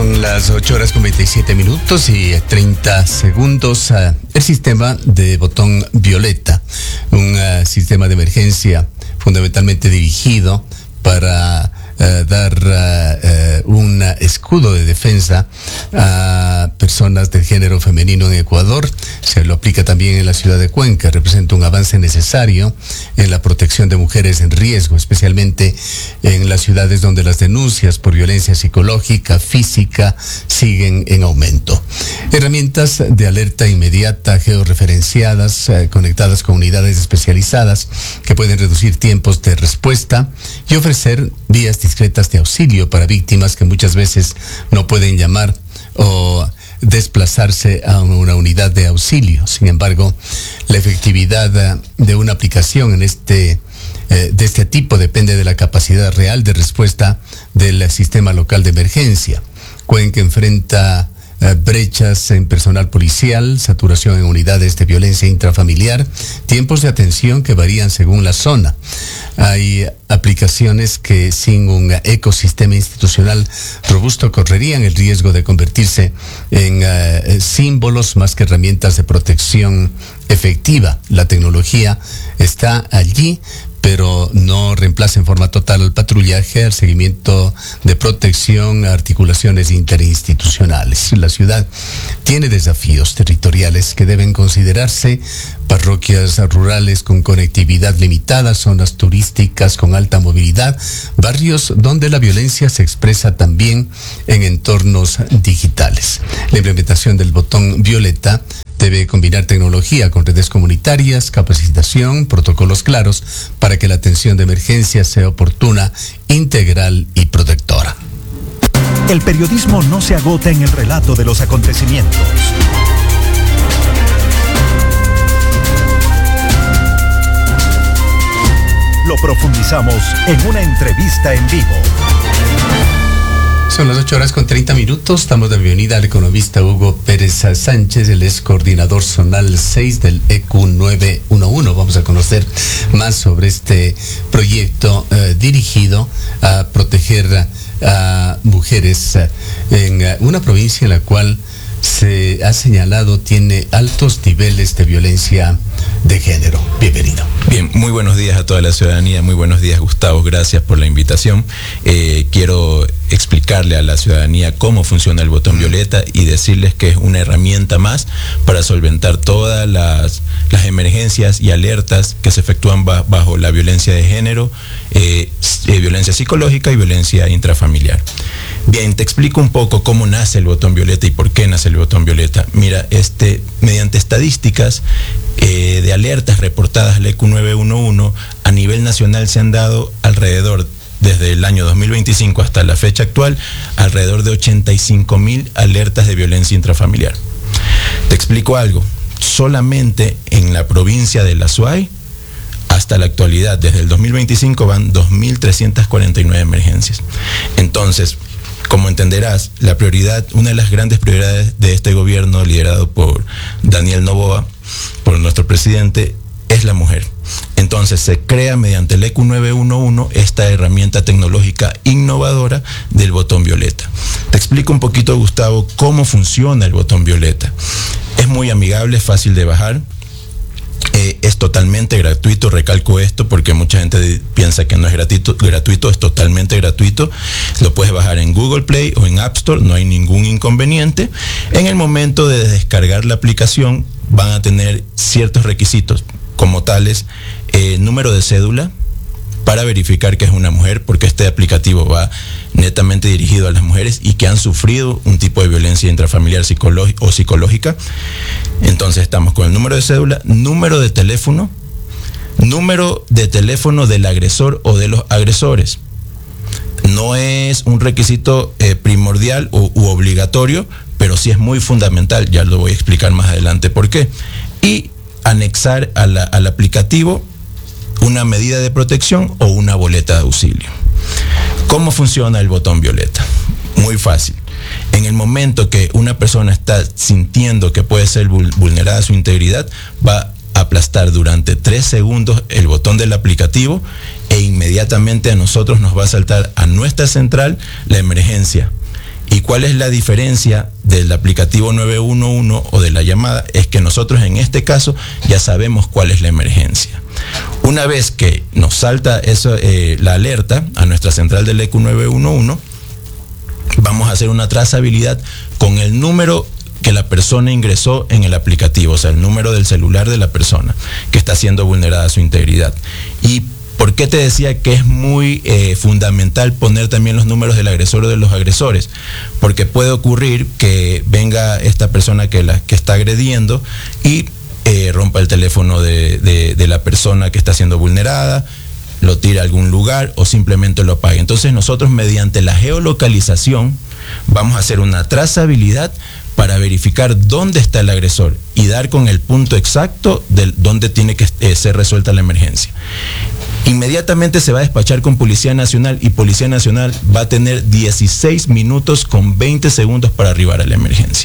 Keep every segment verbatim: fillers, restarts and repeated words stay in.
Son las ocho horas con veintisiete minutos y treinta segundos. Uh, el sistema de botón violeta, un uh, sistema de emergencia fundamentalmente dirigido para uh, dar uh, uh, un escudo de defensa a personas del género femenino en Ecuador. Se lo aplica también en la ciudad de Cuenca. Representa un avance necesario en la protección de mujeres en riesgo, especialmente en las ciudades donde las denuncias por violencia psicológica, física, siguen en aumento. Herramientas de alerta inmediata, georreferenciadas, eh, conectadas con unidades especializadas que pueden reducir tiempos de respuesta y ofrecer vías discretas de auxilio para víctimas que muchas veces no pueden llamar o desplazarse a una unidad de auxilio. Sin embargo, la efectividad de una aplicación en este eh, de este tipo depende de la capacidad real de respuesta del sistema local de emergencia. Cuenca enfrenta eh, brechas en personal policial, saturación en unidades de violencia intrafamiliar, tiempos de atención que varían según la zona. Hay aplicaciones que sin un ecosistema institucional robusto correrían el riesgo de convertirse en uh, símbolos más que herramientas de protección efectiva. La tecnología está allí, pero no reemplaza en forma total al patrullaje, al seguimiento de protección, a articulaciones interinstitucionales. La ciudad tiene desafíos territoriales que deben considerarse: parroquias rurales con conectividad limitada, zonas turísticas con alta movilidad, barrios donde la violencia se expresa también en entornos digitales. La implementación del botón violeta debe combinar tecnología con redes comunitarias, capacitación, protocolos claros para que la atención de emergencia sea oportuna, integral y protectora. El periodismo no se agota en el relato de los acontecimientos. Lo profundizamos en una entrevista en vivo. Son las ocho horas con treinta minutos. Estamos de bienvenida al economista Hugo Pérez Sánchez. Él es coordinador zonal seis del E Q nueve uno uno. Vamos a conocer más sobre este proyecto eh, dirigido a proteger a mujeres eh, en eh, una provincia en la cual se ha señalado tiene altos niveles de violencia de género. Bienvenido. Bien, muy buenos días a toda la ciudadanía. Muy buenos días, Gustavo. Gracias por la invitación. Eh, quiero explicarle a la ciudadanía cómo funciona el botón violeta y decirles que es una herramienta más para solventar todas las, las emergencias y alertas que se efectúan ba, bajo la violencia de género, eh, eh, violencia psicológica y violencia intrafamiliar. Bien, te explico un poco cómo nace el botón violeta y por qué nace el botón violeta. Mira, este, mediante estadísticas eh, de alertas reportadas al E Q nueve uno uno, a nivel nacional se han dado alrededor, desde el año dos mil veinticinco hasta la fecha actual, alrededor de ochenta y cinco mil alertas de violencia intrafamiliar. Te explico algo. Solamente en la provincia de La Suay, hasta la actualidad, desde el dos mil veinticinco, van dos mil trescientas cuarenta y nueve emergencias. Entonces, como entenderás, la prioridad, una de las grandes prioridades de este gobierno liderado por Daniel Noboa, por nuestro presidente, es la mujer. Entonces se crea mediante el E Q nueve uno uno esta herramienta tecnológica innovadora del botón violeta. Te explico un poquito, Gustavo, cómo funciona el botón violeta. Es muy amigable, es fácil de bajar. Eh, es totalmente gratuito, recalco esto porque mucha gente piensa que no es gratuito, gratuito, es totalmente gratuito. Lo puedes bajar en Google Play o en App Store, no hay ningún inconveniente. En el momento de descargar la aplicación van a tener ciertos requisitos, como tales, eh, número de cédula para verificar que es una mujer, porque este aplicativo va netamente dirigido a las mujeres y que han sufrido un tipo de violencia intrafamiliar psicológica o psicológica. Entonces estamos con el número de cédula, número de teléfono, número de teléfono del agresor o de los agresores. No es un requisito eh, primordial u, u obligatorio, pero sí es muy fundamental, ya lo voy a explicar más adelante por qué. Y anexar a la, al aplicativo una medida de protección o una boleta de auxilio. ¿Cómo funciona el botón violeta? Muy fácil. En el momento que una persona está sintiendo que puede ser vulnerada su integridad, va a aplastar durante tres segundos el botón del aplicativo e inmediatamente a nosotros nos va a saltar a nuestra central la emergencia. ¿Y cuál ¿Cuál es la diferencia del aplicativo nueve uno uno o de la llamada? Es que nosotros en este caso ya sabemos cuál es la emergencia. Una vez que nos salta eso, eh, la alerta a nuestra central del E C U nueve uno uno, vamos a hacer una trazabilidad con el número que la persona ingresó en el aplicativo, o sea, el número del celular de la persona que está siendo vulnerada su integridad. Y ¿por qué te decía que es muy eh, fundamental poner también los números del agresor o de los agresores? Porque puede ocurrir que venga esta persona que, la, que está agrediendo y eh, rompa el teléfono de, de, de la persona que está siendo vulnerada, lo tire a algún lugar o simplemente lo apague. Entonces nosotros, mediante la geolocalización, vamos a hacer una trazabilidad para verificar dónde está el agresor y dar con el punto exacto de dónde tiene que eh, ser resuelta la emergencia. Inmediatamente se va a despachar con Policía Nacional y Policía Nacional va a tener dieciséis minutos con veinte segundos para arribar a la emergencia.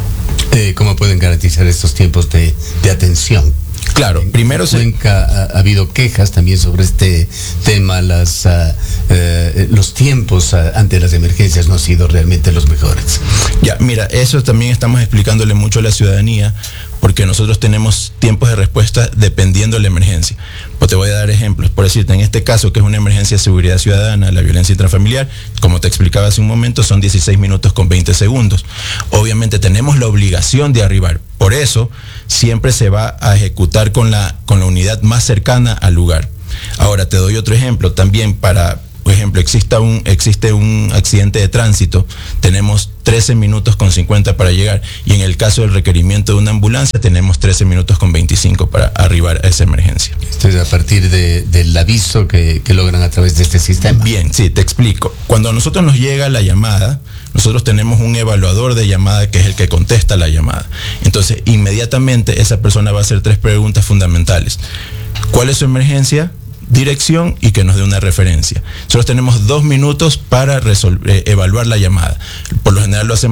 Eh, ¿Cómo pueden garantizar estos tiempos de, de atención? Claro, en primero se... Cuenca ha, ha habido quejas también sobre este tema, las, uh, uh, los tiempos uh, ante las emergencias no han sido realmente los mejores. Ya, mira, eso también estamos explicándole mucho a la ciudadanía, porque nosotros tenemos tiempos de respuesta dependiendo de la emergencia. Pues te voy a dar ejemplos. Por decirte, en este caso, que es una emergencia de seguridad ciudadana, la violencia intrafamiliar, como te explicaba hace un momento, son dieciséis minutos con veinte segundos. Obviamente tenemos la obligación de arribar. Por eso, siempre se va a ejecutar con la, con la unidad más cercana al lugar. Ahora, te doy otro ejemplo. También para... Por ejemplo, exista un, existe un accidente de tránsito, tenemos trece minutos con cincuenta para llegar, y en el caso del requerimiento de una ambulancia tenemos trece minutos con veinticinco para arribar a esa emergencia. Esto es a partir de, del aviso que, que logran a través de este sistema. Bien, sí, te explico. Cuando a nosotros nos llega la llamada, nosotros tenemos un evaluador de llamada que es el que contesta la llamada. Entonces, inmediatamente esa persona va a hacer tres preguntas fundamentales. ¿Cuál es su emergencia? Dirección y que nos dé una referencia. Nosotros tenemos dos minutos para resolver, eh, evaluar la llamada. Por lo general lo hacemos